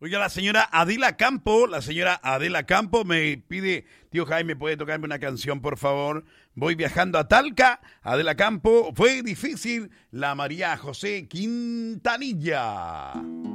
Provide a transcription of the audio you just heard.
Oiga, la señora Adela Campo me pide, tío Jaime, ¿puede tocarme una canción, por favor? Voy viajando a Talca, Adela Campo, fue difícil, la María José Quintanilla.